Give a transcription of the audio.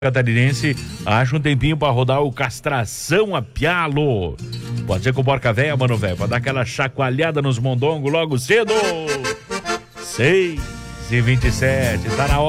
Catarinense acha um tempinho pra rodar o Castração a Pialo. Pode ser com Porca Véia, mano, velho, pra dar aquela chacoalhada nos mondongos logo cedo. 6h27, tá na hora.